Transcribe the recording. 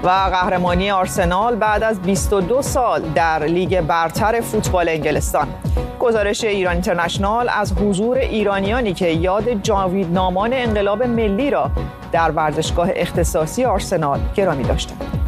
و قهرمانی آرسنال بعد از 22 سال در لیگ برتر فوتبال انگلستان. گزارش ایران اینترنشنال از حضور ایرانیانی که یاد جاویدنامان انقلاب ملی را در ورزشگاه اختصاصی آرسنال گرامی داشتند.